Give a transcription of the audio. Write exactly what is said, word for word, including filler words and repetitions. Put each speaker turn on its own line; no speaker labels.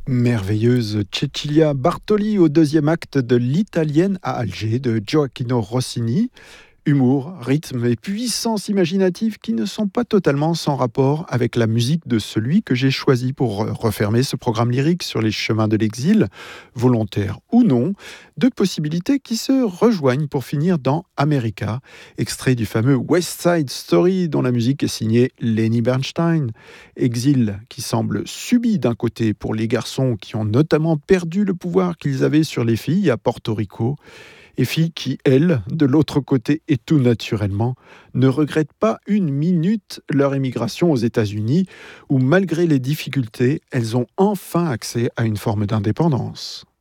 Merveilleuse Cecilia Bartoli au deuxième acte de L'Italienne à Alger de Gioacchino Rossini. Humour, rythme et puissance imaginative qui ne sont pas totalement sans rapport avec la musique de celui que j'ai choisi pour refermer ce programme lyrique sur les chemins de l'exil, volontaire ou non, deux possibilités qui se rejoignent pour finir dans America, extrait du fameux West Side Story dont la musique est signée Lenny Bernstein. Exil qui semble subi d'un côté pour les garçons qui ont notamment perdu le pouvoir qu'ils avaient sur les filles à Porto Rico, et filles qui, elles, de l'autre côté et tout naturellement, ne regrettent pas une minute leur émigration aux États-Unis, où malgré les difficultés, elles ont enfin accès à une forme d'indépendance.